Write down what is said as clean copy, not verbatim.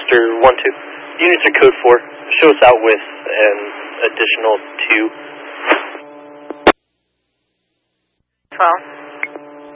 Buster 1-2. Units are code 4. Show us out with an additional 2. 12.